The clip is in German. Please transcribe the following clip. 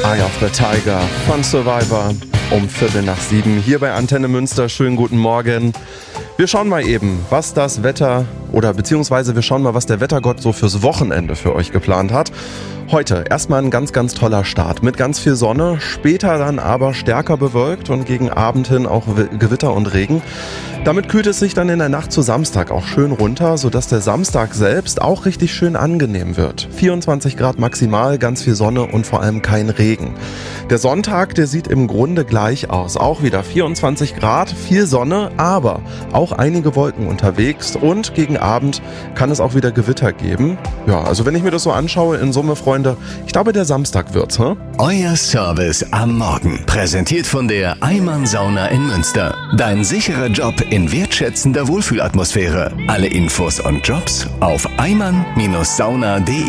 Eye of the Tiger von Survivor um 6:15 hier bei Antenne Münster. Schönen guten Morgen. Wir schauen mal eben, was das Wetter beziehungsweise wir schauen mal, was der Wettergott so fürs Wochenende für euch geplant hat. Heute erstmal ein ganz, ganz toller Start mit ganz viel Sonne, später dann aber stärker bewölkt und gegen Abend hin auch Gewitter und Regen. Damit kühlt es sich dann in der Nacht zu Samstag auch schön runter, sodass der Samstag selbst auch richtig schön angenehm wird. 24 Grad maximal, ganz viel Sonne und vor allem kein Regen. Der Sonntag, der sieht im Grunde gleich aus. Auch wieder 24 Grad, viel Sonne, aber auch einige Wolken unterwegs und gegen Abend kann es auch wieder Gewitter geben. Ja, also wenn ich mir das so anschaue, in Summe, Freunde, ich glaube, der Samstag wird's, hä? Euer Service am Morgen. Präsentiert von der Eimann Sauna in Münster. Dein sicherer Job in wertschätzender Wohlfühlatmosphäre. Alle Infos und Jobs auf eimann-sauna.de.